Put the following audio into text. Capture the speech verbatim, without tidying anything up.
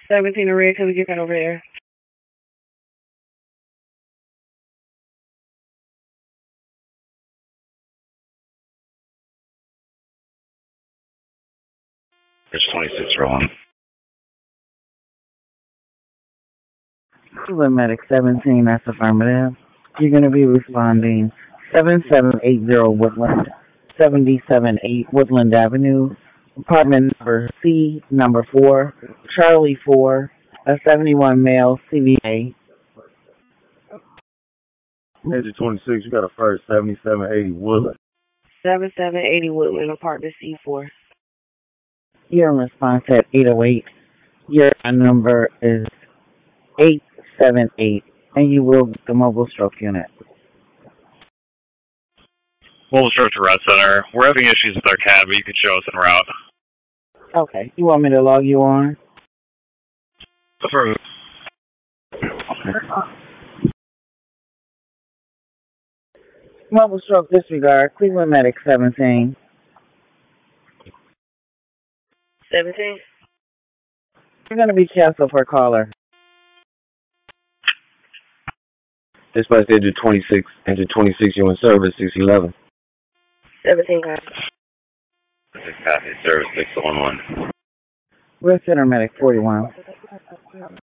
seventeen to red, can we get that over there? It's twenty-six rolling. Cleveland Medic seventeen, that's affirmative. You're going to be responding seven seven eight zero Woodland, seven seven eight Woodland Avenue, apartment number C, number four, Charlie four, a seventy-one male C V A. Major twenty-six, you got a first, seventy-seven eighty Woodland. seventy-seven eighty Woodland, apartment C four. You're in response at eight oh eight. Your number is eight seven eight, and you will get the mobile stroke unit. Mobile stroke to Red Center. We're having issues with our cab, but you could show us en route. Okay. You want me to log you on? Affirmative. Okay. Mobile stroke disregard, Cleveland Medic seventeen. seventeen? You're going to be canceled for caller. Dispatch engine twenty-six, engine twenty-six, you're in service, six eleven. seventeen, guys. Copy, service six one one. Red Center Medic forty-one.